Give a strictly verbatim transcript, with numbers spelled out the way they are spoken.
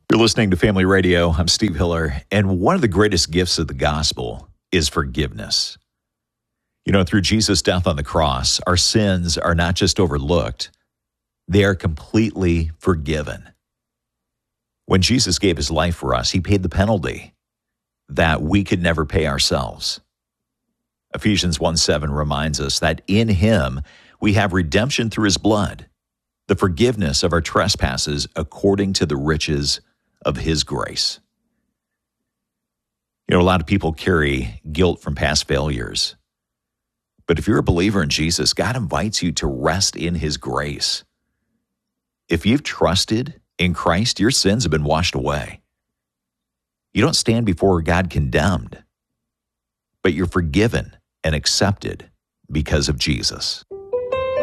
You're listening to Family Radio. I'm Steve Hiller, and one of the greatest gifts of the gospel is forgiveness. You know, through Jesus' death on the cross, our sins are not just overlooked, they are completely forgiven. When Jesus gave his life for us, he paid the penalty that we could never pay ourselves. Ephesians one seven reminds us that in him we have redemption through his blood, the forgiveness of our trespasses according to the riches of his grace. You know, a lot of people carry guilt from past failures. But if you're a believer in Jesus, God invites you to rest in his grace. If you've trusted in Christ, your sins have been washed away. You don't stand before God condemned, but you're forgiven and accepted because of Jesus.